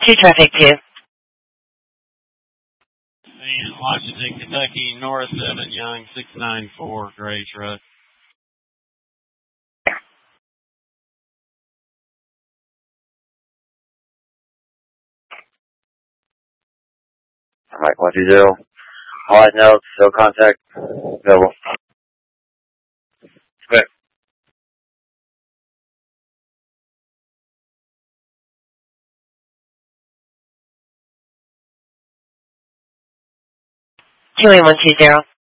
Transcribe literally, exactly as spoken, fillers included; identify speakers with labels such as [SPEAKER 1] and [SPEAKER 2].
[SPEAKER 1] Two traffic two.
[SPEAKER 2] Washington, Kentucky, North seven, Young, six nine four, gray truck.
[SPEAKER 3] Mike one two zero. All I know, still contact available. Spec.
[SPEAKER 1] Two one two zero.